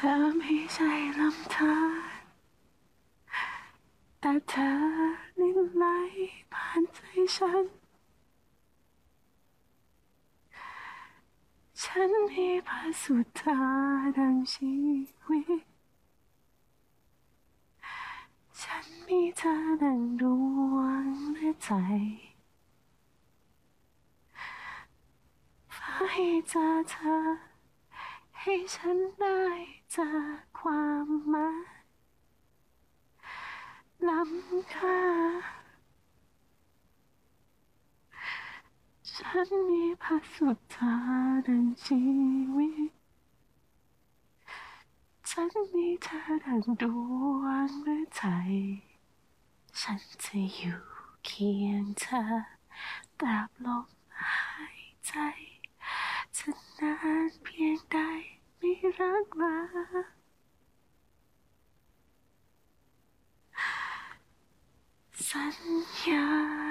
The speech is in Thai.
อไม่ใช่ลำธารแต่เธอลิ้นไหลผ่านใจฉัน ฉันมีพระสุธาดังชีวิตฉันมีเธอดังดวงและใจฟ้าให้เจอเธอให้ฉันได้เจอความหมายล้ำค่าฉันมีพระสุธาดังชีวิตฉันมีเธอดังดวงและใจฉันจะอยู่เคียงเธอตราบลมหายใจจะนานเพียงใดไม่รักลาสัญญา